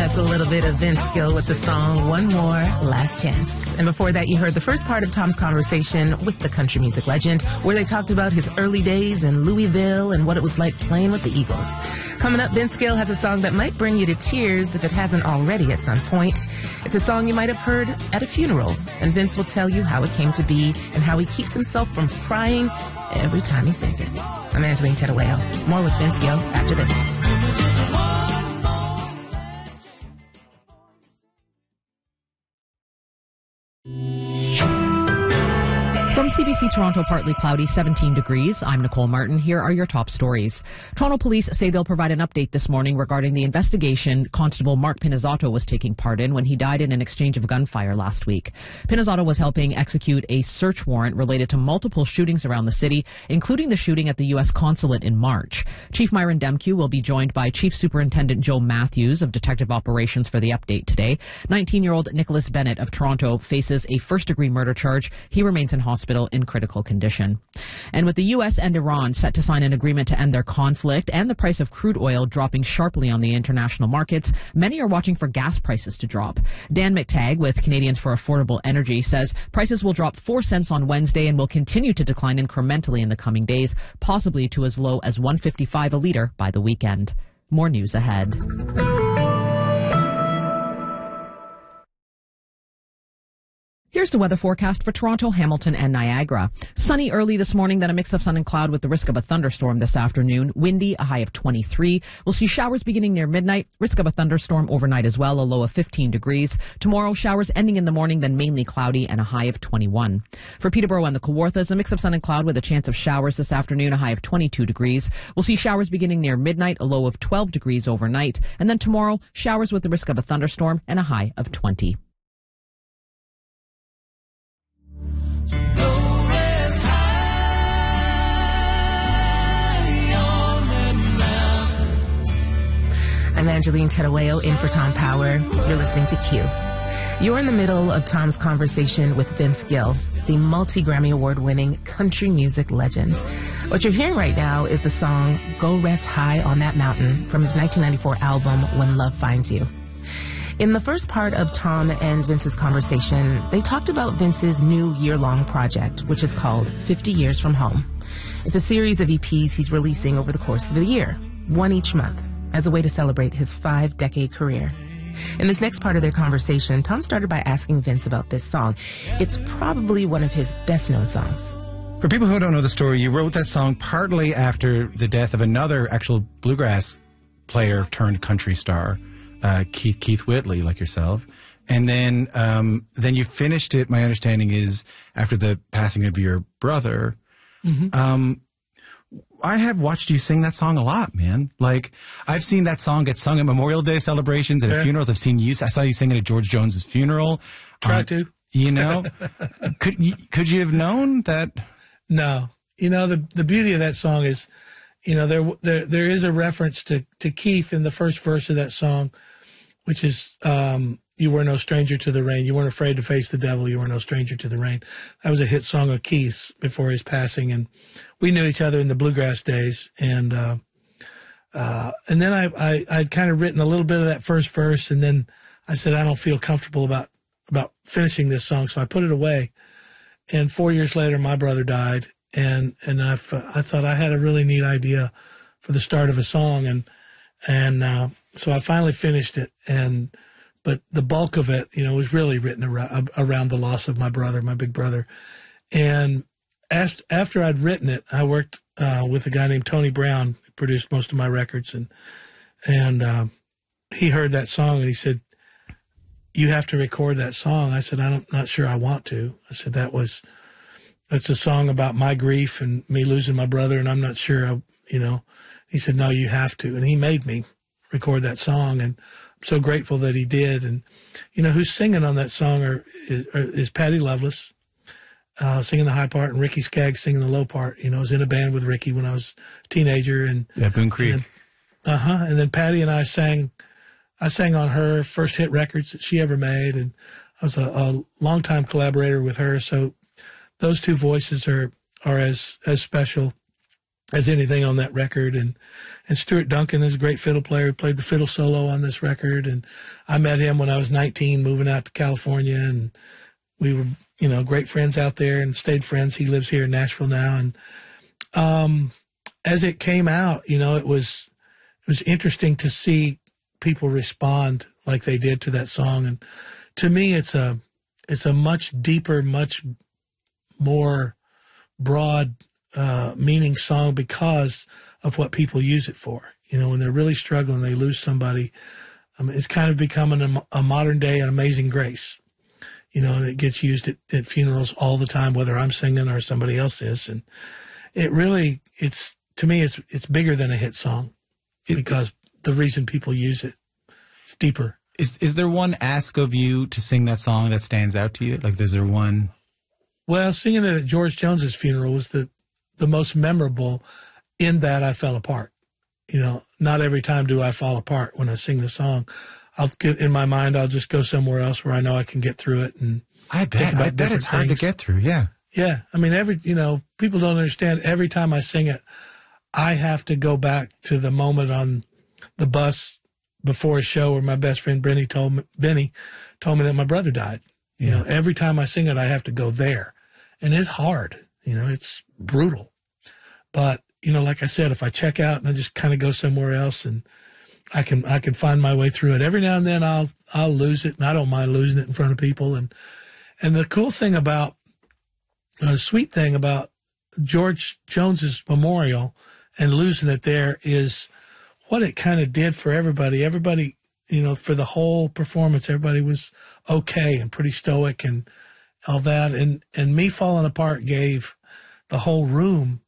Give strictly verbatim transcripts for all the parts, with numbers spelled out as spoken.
That's a little bit of Vince Gill with the song One More Last Chance. And before that, you heard the first part of Tom's conversation with the country music legend, where they talked about his early days in Louisville and what it was like playing with the Eagles. Coming up, Vince Gill has a song that might bring you to tears if it hasn't already at some point. It's a song you might have heard at a funeral, and Vince will tell you how it came to be and how he keeps himself from crying every time he sings it. I'm Angeline Terueo. More with Vince Gill after this. From C B C Toronto, partly cloudy, seventeen degrees. I'm Nicole Martin. Here are your top stories. Toronto police say they'll provide an update this morning regarding the investigation Constable Mark Pinizzato was taking part in when he died in an exchange of gunfire last week. Pinizzato was helping execute a search warrant related to multiple shootings around the city, including the shooting at the U S consulate in March. Chief Myron Demkew will be joined by Chief Superintendent Joe Matthews of Detective Operations for the update today. nineteen-year-old Nicholas Bennett of Toronto faces a first-degree murder charge. He remains in hospital in critical condition. And with the U S and Iran set to sign an agreement to end their conflict and the price of crude oil dropping sharply on the international markets, many are watching for gas prices to drop. Dan McTagg with Canadians for Affordable Energy says prices will drop four cents on Wednesday and will continue to decline incrementally in the coming days, possibly to as low as one fifty-five a litre by the weekend. More news ahead. Here's the weather forecast for Toronto, Hamilton, and Niagara. Sunny early this morning, then a mix of sun and cloud with the risk of a thunderstorm this afternoon. Windy, a high of twenty-three. We'll see showers beginning near midnight. Risk of a thunderstorm overnight as well, a low of fifteen degrees. Tomorrow, showers ending in the morning, then mainly cloudy and a high of twenty-one. For Peterborough and the Kawarthas, a mix of sun and cloud with a chance of showers this afternoon, a high of twenty-two degrees. We'll see showers beginning near midnight, a low of twelve degrees overnight. And then tomorrow, showers with the risk of a thunderstorm and a high of twenty. I'm Angeline Terueo in for Tom Power. You're listening to Q. You're in the middle of Tom's conversation with Vince Gill, the multi-Grammy Award-winning country music legend. What you're hearing right now is the song Go Rest High on That Mountain from his nineteen ninety-four album When Love Finds You. In the first part of Tom and Vince's conversation, they talked about Vince's new year-long project, which is called fifty Years From Home. It's a series of E Ps he's releasing over the course of the year, one each month, as a way to celebrate his five-decade career. In this next part of their conversation, Tom started by asking Vince about this song. It's probably one of his best-known songs. For people who don't know the story, you wrote that song partly after the death of another actual bluegrass player turned country star, uh, Keith Keith Whitley, like yourself. And then um, then you finished it, my understanding is, after the passing of your brother. Mm-hmm. Um I have watched you sing that song a lot, man. Like, I've seen that song get sung at Memorial Day celebrations and yeah. at funerals. I've seen you, I saw you sing it at George Jones's funeral. Try um, to. You know? could, you, could you have known that? No. You know, the the beauty of that song is, you know, there there there is a reference to, to Keith in the first verse of that song, which is, um, you were no stranger to the rain. You weren't afraid to face the devil. You were no stranger to the rain. That was a hit song of Keith's before his passing. And we knew each other in the bluegrass days. And, uh, uh, and then I, I, I'd kind of written a little bit of that first verse. And then I said, I don't feel comfortable about, about finishing this song. So I put it away. And four years later, my brother died. And, and I, I thought I had a really neat idea for the start of a song. And, and, uh, so I finally finished it. And, but the bulk of it, you know, was really written around, around the loss of my brother, my big brother. And as, after I'd written it, I worked uh, with a guy named Tony Brown, who produced most of my records. And and uh, he heard that song and he said, you have to record that song. I said, I'm not sure I want to. I said, that was, that's a song about my grief and me losing my brother, and I'm not sure, I, you know. He said, no, you have to. And he made me record that song, and I'm so grateful that he did. And, you know, who's singing on that song are, is, is Patty Loveless, uh, singing the high part, and Ricky Skaggs singing the low part. You know, I was in a band with Ricky when I was a teenager. And yeah, Boone Creek. Uh-huh. And then Patty and I sang, I sang on her first hit records that she ever made, and I was a, a longtime collaborator with her. So those two voices are, are as, as special as anything on that record. And, and Stuart Duncan is a great fiddle player who played the fiddle solo on this record. And I met him when I was nineteen, moving out to California, and we were, you know, great friends out there and stayed friends. He lives here in Nashville now. And um, as it came out, you know, it was it was interesting to see people respond like they did to that song. And to me, it's a it's a much deeper, much more broad uh, meaning song because of what people use it for. You know, when they're really struggling, they lose somebody. Um, it's kind of becoming a, a modern day, an Amazing Grace. You know, and it gets used at, at funerals all the time, whether I'm singing or somebody else is. And it really, it's to me, it's it's bigger than a hit song because the reason people use it, it's deeper. Is is there one ask of you to sing that song that stands out to you? Like, is there one? Well, singing it at George Jones's funeral was the the most memorable. In that, I fell apart. You know, not every time do I fall apart when I sing the song. I'll get in my mind. I'll just go somewhere else where I know I can get through it. And I bet. I bet it's hard things. to get through. Yeah. Yeah. I mean, every you know, people don't understand. Every time I sing it, I have to go back to the moment on the bus before a show where my best friend Benny told me, Benny told me that my brother died. You yeah. know, every time I sing it, I have to go there, and it's hard. You know, it's brutal. But you know, like I said, if I check out and I just kind of go somewhere else, and I can I can find my way through it. Every now and then I'll I'll lose it, and I don't mind losing it in front of people. And and the cool thing about the sweet thing about George Jones's memorial and losing it there is what it kind of did for everybody. Everybody, you know, for the whole performance, everybody was okay and pretty stoic and all that. And and me falling apart gave the whole room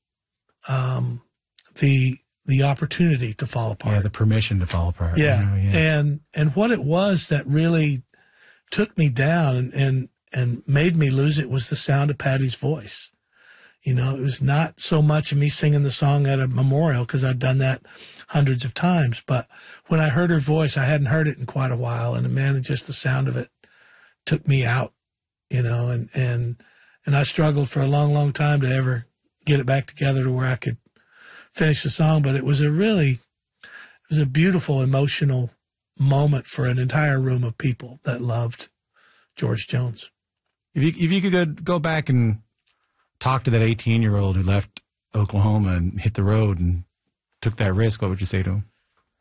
um, the the opportunity to fall apart. Yeah, the permission to fall apart. Yeah. You know, yeah. And and what it was that really took me down and, and and made me lose it was the sound of Patty's voice. You know, it was not so much of me singing the song at a memorial because I'd done that hundreds of times. But when I heard her voice, I hadn't heard it in quite a while. And man, just the sound of it took me out, you know, and, and, and I struggled for a long, long time to ever get it back together to where I could finish the song. But it was a really, it was a beautiful, emotional moment for an entire room of people that loved George Jones. If you, if you could go, go back and talk to that eighteen-year-old who left Oklahoma and hit the road and took that risk, what would you say to him?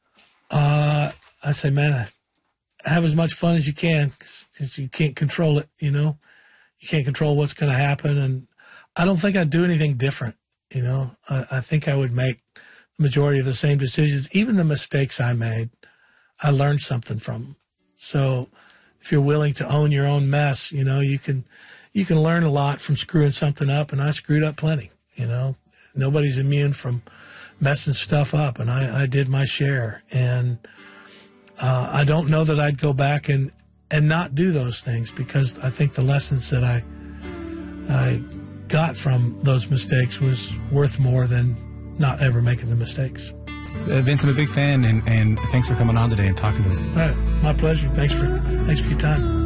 Uh, I say, man, have as much fun as you can because you can't control it, you know. You can't control what's going to happen. And I don't think I'd do anything different, you know. I, I think I would make the majority of the same decisions. Even the mistakes I made, I learned something from them. So if you're willing to own your own mess, you know, you can you can learn a lot from screwing something up, and I screwed up plenty, you know. Nobody's immune from messing stuff up, and I, I did my share. And uh, I don't know that I'd go back and, and not do those things because I think the lessons that I I got from those mistakes was worth more than not ever making the mistakes. Uh, Vince, I'm a big fan, and, and thanks for coming on today and talking to us. All right, my pleasure. Thanks for thanks for your time.